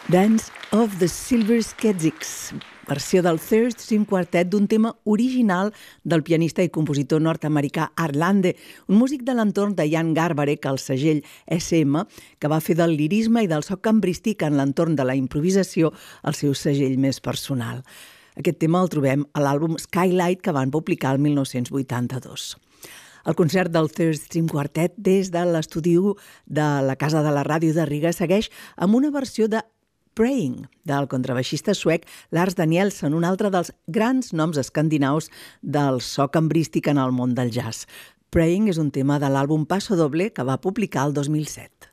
Dance of the Silver Skeptics, versió del Third String Quartet d'un tema original del pianista i compositor nord-americà Art Lande, un músic de l'entorn de Jan Garbarek, el segell SM, que va fer del lirisme i del so cambrístic en l'entorn de la improvisació el seu segell més personal. Aquest tema el trobem a l'àlbum Skylight que van publicar el 1982. El concert del Third String Quartet des de l'estudi de la Casa de la Ràdio de Riga segueix amb una versió de Praying, del contrabaixista suec Lars Danielsson, un altre dels grans noms escandinaus del so cambrístic en el món del jazz. Praying és un tema de l'àlbum Paso Doble que va publicar el 2007.